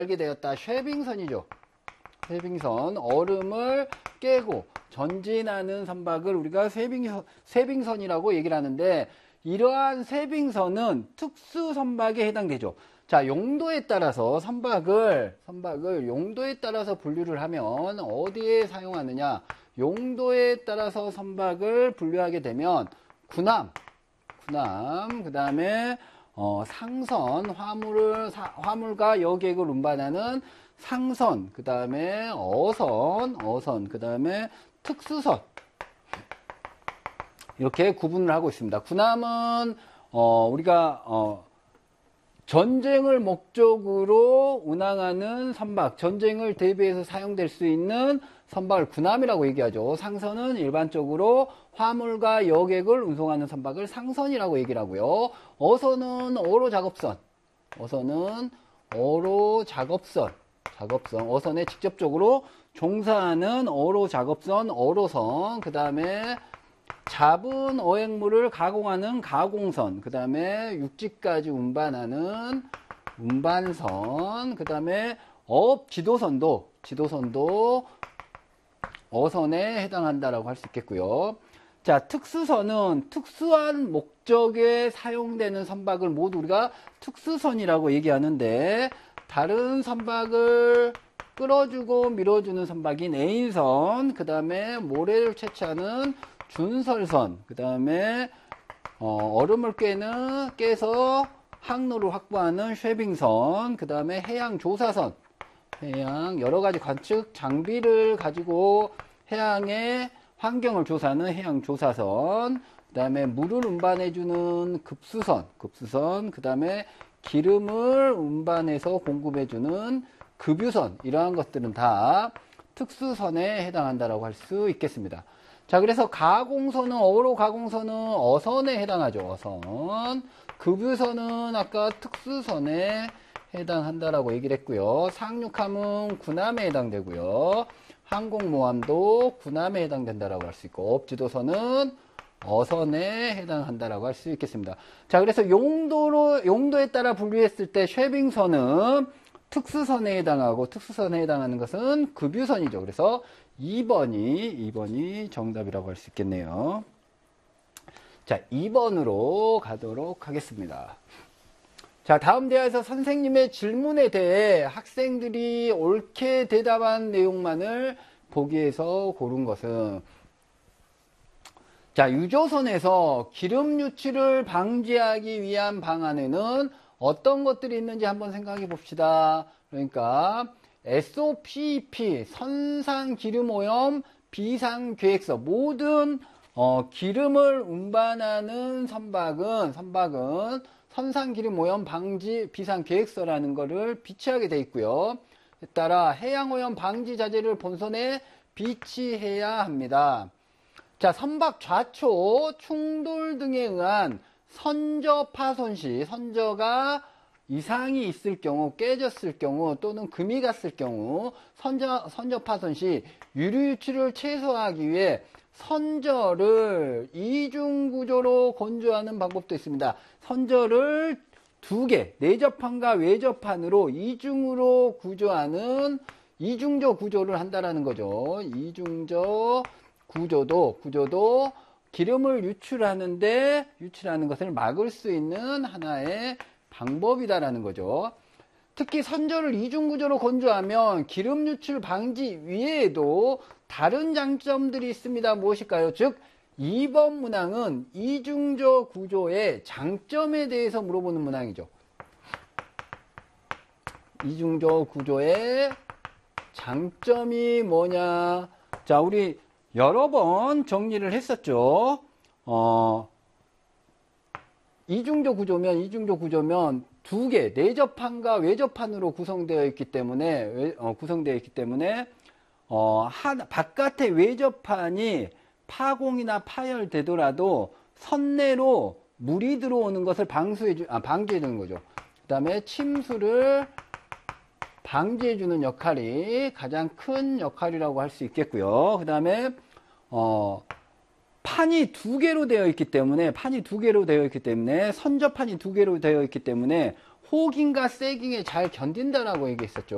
알게 되었다. 쉐빙선이죠. 쉐빙선, 얼음을 깨고 전진하는 선박을 우리가 쉐빙선이라고 얘기를 하는데, 이러한 쉐빙선은 특수 선박에 해당되죠. 자, 용도에 따라서 선박을 용도에 따라서 분류를 하면 어디에 사용하느냐? 용도에 따라서 선박을 분류하게 되면 군함, 그 다음에 상선, 화물과 여객을 운반하는 상선, 그 다음에 어선, 그 다음에 특수선, 이렇게 구분을 하고 있습니다. 군함은 우리가 전쟁을 목적으로 운항하는 선박, 전쟁을 대비해서 사용될 수 있는 선박을 군함이라고 얘기하죠. 상선은 일반적으로 화물과 여객을 운송하는 선박을 상선이라고 얘기를 하고요. 어선은 어로 작업선, 어선에 직접적으로 종사하는 어로 작업선, 어로선, 그 다음에 잡은 어획물을 가공하는 가공선, 그 다음에 육지까지 운반하는 운반선, 그 다음에 지도선도 어선에 해당한다라고 할 수 있겠고요. 자, 특수선은 특수한 목적에 사용되는 선박을 모두 우리가 특수선이라고 얘기하는데, 다른 선박을 끌어주고 밀어주는 선박인 에인선, 그 다음에 모래를 채취하는 준설선, 그 다음에 얼음을 깨서 항로를 확보하는 쉐빙선, 그 다음에 해양조사선, 여러가지 관측 장비를 가지고 해양의 환경을 조사하는 해양조사선, 그 다음에 물을 운반해주는 급수선, 그 다음에 기름을 운반해서 공급해주는 급유선, 이러한 것들은 다 특수선에 해당한다라고 할 수 있겠습니다. 자, 그래서 가공선은, 어로 가공선은 어선에 해당하죠. 어선. 급유선은 아까 특수선에 해당한다라고 얘기를 했고요. 상륙함은 군함에 해당되고요. 항공모함도 군함에 해당된다라고 할 수 있고, 업지도선은 어선에 해당한다라고 할 수 있겠습니다. 자, 그래서 용도에 따라 분류했을 때 쉐빙선은 특수선에 해당하고, 특수선에 해당하는 것은 급유선이죠. 그래서 2번이 정답이라고 할 수 있겠네요. 자, 2번으로 가도록 하겠습니다. 자, 다음 대화에서 선생님의 질문에 대해 학생들이 옳게 대답한 내용만을 보기 위해서 고른 것은, 자, 유조선에서 기름 유출을 방지하기 위한 방안에는 어떤 것들이 있는지 한번 생각해 봅시다. 그러니까 SOPP, 선상기름오염 비상계획서, 모든 기름을 운반하는 선박은 선상기름오염 방지 비상계획서라는 것을 비치하게 되어 있고요. 따라 해양오염 방지 자재를 본선에 비치해야 합니다. 자, 선박 좌초 충돌 등에 의한 선저 파손 시, 선저가 이상이 있을 경우, 깨졌을 경우, 또는 금이 갔을 경우, 선저 파손 시 유류 유출을 최소화하기 위해 선저를 이중구조로 건조하는 방법도 있습니다. 선저를 두 개, 내접판과 외접판으로 이중으로 구조하는 이중저 구조를 한다라는 거죠. 이중저 구조도 기름을 유출하는 것을 막을 수 있는 하나의 방법이다라는 거죠. 특히 선저를 이중구조로 건조하면 기름 유출 방지 외에도 다른 장점들이 있습니다. 무엇일까요? 즉 2번 문항은 이중저 구조의 장점에 대해서 물어보는 문항이죠. 이중저 구조의 장점이 뭐냐? 자, 우리 여러 번 정리를 했었죠. 이중저 구조면 두 개, 내접판과 외접판으로 구성되어 있기 때문에 바깥의 외접판이 파공이나 파열되더라도 선내로 물이 들어오는 것을 방지해주는 거죠. 그 다음에 침수를 방지해주는 역할이 가장 큰 역할이라고 할 수 있겠고요. 그 다음에 판이 두 개로 되어 있기 때문에 선저판이 두 개로 되어 있기 때문에 호깅과 세깅에 잘 견딘다라고 얘기했었죠.